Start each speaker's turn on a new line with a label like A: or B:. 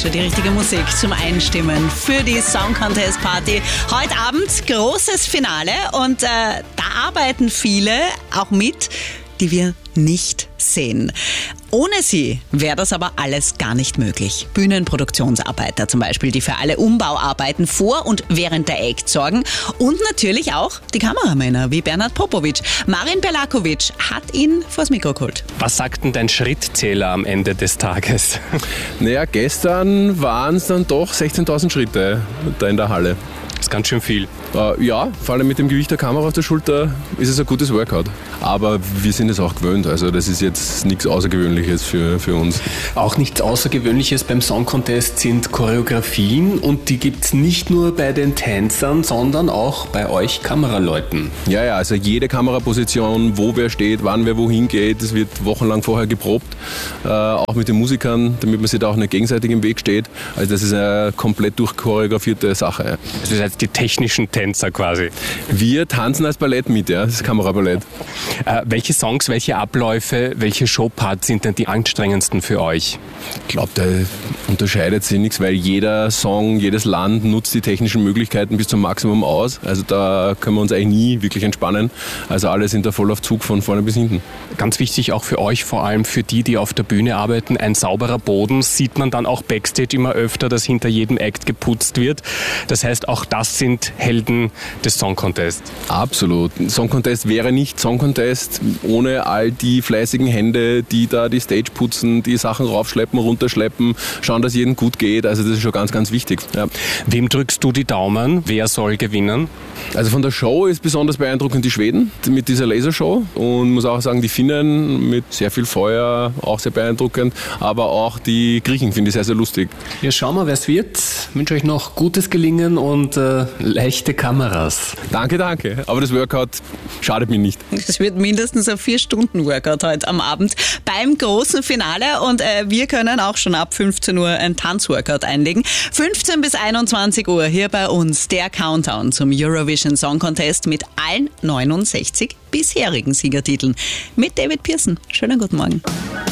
A: schon die richtige Musik zum Einstimmen für die Song Contest Party. Heute Abend großes Finale und da arbeiten viele auch mit, die wir nicht sehen. Ohne sie wäre das aber alles gar nicht möglich. Bühnenproduktionsarbeiter zum Beispiel, die für alle Umbauarbeiten vor und während der Act sorgen. Und natürlich auch die Kameramänner wie Bernhard Popovic. Marin Berlakovic hat ihn vors Mikro geholt.
B: Was sagt denn dein Schrittzähler am Ende des Tages?
C: Naja, gestern waren es dann doch 16.000 Schritte da in der Halle.
B: Das ist ganz schön viel.
C: Ja, vor allem mit dem Gewicht der Kamera auf der Schulter ist es ein gutes Workout. Aber wir sind es auch gewöhnt, also das ist jetzt nichts Außergewöhnliches für uns.
B: Auch nichts Außergewöhnliches beim Song Contest sind Choreografien und die gibt es nicht nur bei den Tänzern, sondern auch bei euch Kameraleuten.
C: Ja, also jede Kameraposition, wo wer steht, wann wer wohin geht, das wird wochenlang vorher geprobt, auch mit den Musikern, damit man sich da auch nicht gegenseitig im Weg steht. Also das ist eine komplett durchchoreografierte Sache.
B: Also das heißt die technischen Tänzer quasi.
C: Wir tanzen als Ballett mit, ja, das ist Kameraballett.
B: Welche Songs, welche Abläufe, welche Showparts sind denn die anstrengendsten für euch?
C: Ich glaube, da unterscheidet sich nichts, weil jeder Song, jedes Land nutzt die technischen Möglichkeiten bis zum Maximum aus. Also da können wir uns eigentlich nie wirklich entspannen. Also alle sind da voll auf Zug von vorne bis hinten.
B: Ganz wichtig auch für euch, vor allem für die auf der Bühne arbeiten, ein sauberer Boden. Sieht man dann auch Backstage immer öfter, dass hinter jedem Act geputzt wird. Das heißt, auch das sind Helden des Song Contest.
C: Absolut. Song Contest wäre nicht Song Contest ohne all die fleißigen Hände, die da die Stage putzen, die Sachen raufschleppen, runterschleppen, schauen, dass jedem gut geht. Also das ist schon ganz, ganz wichtig. Ja.
B: Wem drückst du die Daumen? Wer soll gewinnen?
C: Also von der Show ist besonders beeindruckend die Schweden mit dieser Lasershow und muss auch sagen, die Finnen mit sehr viel Feuer, auch sehr beeindruckend, aber auch die Griechen finde ich sehr, sehr lustig.
B: Ja, schauen wir, wer es wird. Ich wünsche euch noch gutes Gelingen und leichte Kameras.
C: Danke. Aber das Workout schadet mir nicht.
A: Es wird mindestens ein 4-Stunden-Workout heute am Abend beim großen Finale und wir können auch schon ab 15 Uhr ein Tanzworkout einlegen. 15 bis 21 Uhr hier bei uns der Countdown zum Eurovision Song Contest mit allen 69 bisherigen Siegertiteln. Mit David Pearson. Schönen guten Morgen.